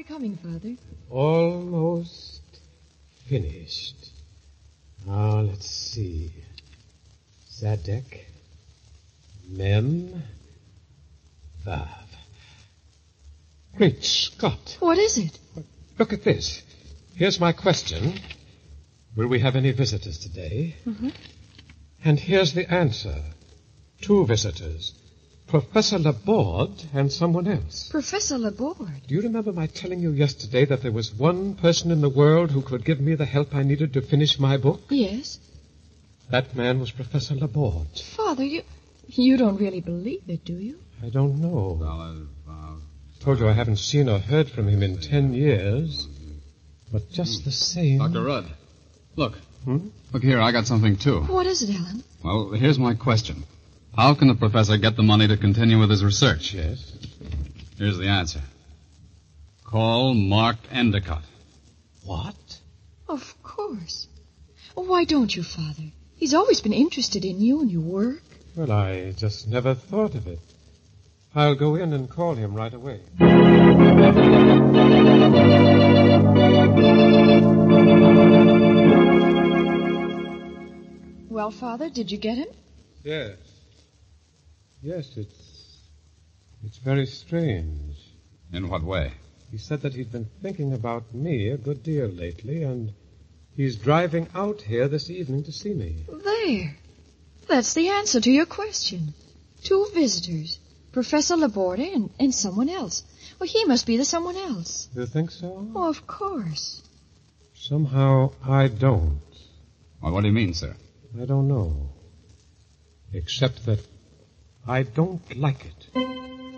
coming, Father. Almost finished. Now, let's see. Zadek, Mem, Vav. Great Scott. What is it? Look at this. Here's my question. Will we have any visitors today? Mm-hmm. And here's the answer. 2 visitors. Professor Laborde and someone else. Professor Laborde? Do you remember my telling you yesterday that there was one person in the world who could give me the help I needed to finish my book? Yes. That man was Professor Laborde. Father, you don't really believe it, do you? I don't know. Told you I haven't seen or heard from him in 10 years. But just the same... Dr. Rudd, look. Hmm? Look here, I got something, too. What is it, Alan? Well, here's my question. How can the professor get the money to continue with his research? Yes. Here's the answer. Call Mark Endicott. What? Of course. Why don't you, Father? He's always been interested in you and your work. Well, I just never thought of it. I'll go in and call him right away. Well, Father, did you get him? Yes. Yes, it's very strange. In what way? He said that he'd been thinking about me a good deal lately, and he's driving out here this evening to see me. There. That's the answer to your question. 2 visitors. Professor Laborde and someone else. Well, he must be the someone else. You think so? Oh, of course. Somehow I don't. Well, what do you mean, sir? I don't know. Except that I don't like it.